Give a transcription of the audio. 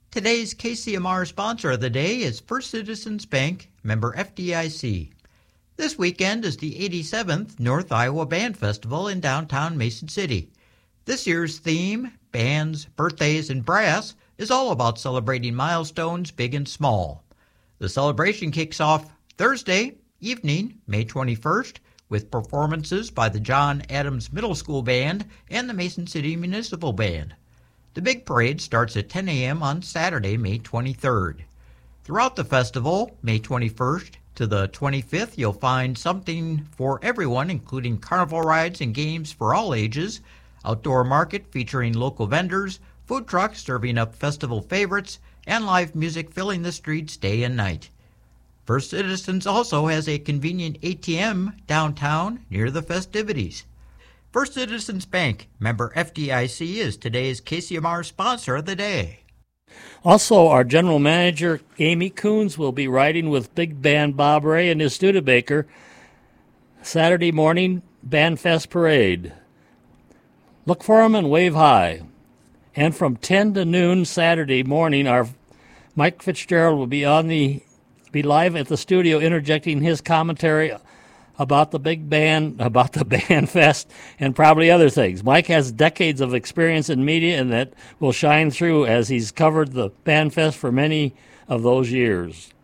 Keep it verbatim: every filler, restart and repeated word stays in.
Today's K C M R sponsor of the day is First Citizens Bank, member F D I C. This weekend is the eighty-seventh North Iowa Band Festival in downtown Mason City. This year's theme, Bands, Birthdays, and Brass, is all about celebrating milestones big and small. The celebration kicks off Thursday evening, May twenty-first, with performances by the John Adams Middle School Band and the Mason City Municipal Band. The big parade starts at ten a.m. on Saturday, May twenty-third. Throughout the festival, May twenty-first to the twenty-fifth, you'll find something for everyone, including carnival rides and games for all ages, outdoor market featuring local vendors, food trucks serving up festival favorites, and live music filling the streets day and night. First Citizens also has a convenient A T M downtown near the festivities. First Citizens Bank, member F D I C, is today's K C M R sponsor of the day. Also, our general manager, Amy Coons, will be riding with Big Band Bob Ray and his Studebaker Saturday morning Band Fest Parade. Look for them and wave high. And from ten to noon Saturday morning, our Mike Fitzgerald will be on the be live at the studio interjecting his commentary about the big band, about the band fest, and probably other things. Mike has decades of experience in media, and that will shine through as he's covered the band fest for many of those years.